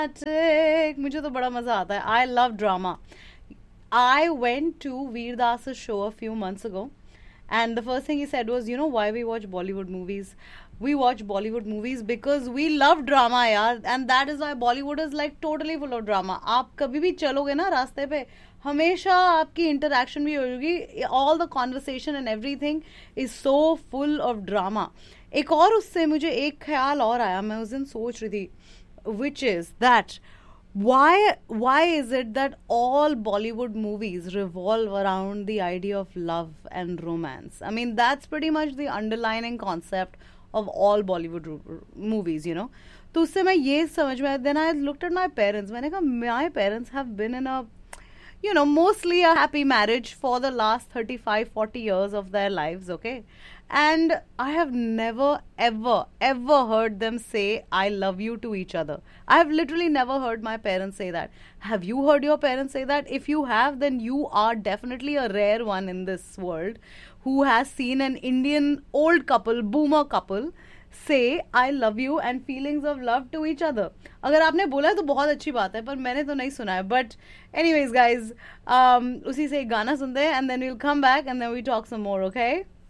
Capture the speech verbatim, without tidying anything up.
Dramatic. मुझे तो बड़ा मजा आता है. I love drama. I went to Veer Das's show a few months ago, and the first thing he said was, "You know why we watch Bollywood movies? We watch Bollywood movies because we love drama, यार, and that is why Bollywood is like totally full of drama. आप कभी भी चलोगे ना रास्ते पे, हमेशा आपकी इंटरेक्शन भी होगी. All the conversation and everything is so full of drama. एक और उससे मुझे एक ख्याल और आया, मैं उस दिन सोच रही थी, which is that why why is it that all Bollywood movies revolve around the idea of love and romance? I mean, that's pretty much the underlying concept of all Bollywood ro- movies, you know. तो उससे मैं ये समझ में आया. Then I looked at my parents. मैंने कहा my parents have been in a, you know, mostly a happy marriage for the last thirty-five, forty years of their lives, okay? And I have never, ever, ever heard them say, I love you to each other. I have literally never heard my parents say that. Have you heard your parents say that? If you have, then you are definitely a rare one in this world who has seen an Indian old couple, boomer couple, say I love you and feelings of love to each other. अगर आपने बोला है तो बहुत अच्छी बात है, पर मैंने तो नहीं सुना है. But anyways guys, um, उसी से एक गाना सुनते हैं and then we'll come back and then we talk some more, okay?